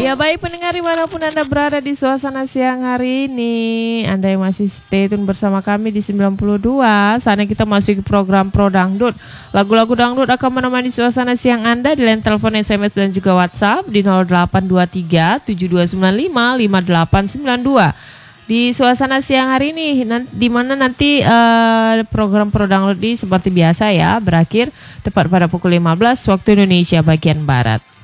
Ya baik pendengar dimanapun Anda berada di suasana siang hari ini, Anda yang masih stay tune bersama kami di 92. Saatnya kita masuk ke program Pro Dangdut. Lagu-lagu dangdut akan menemani suasana siang Anda di line telepon, SMS dan juga WhatsApp di 0823 7295 5892. Di suasana siang hari ini, di mana nanti program Pro Dangdut ini seperti biasa ya, berakhir tepat pada pukul 15 waktu Indonesia bagian Barat.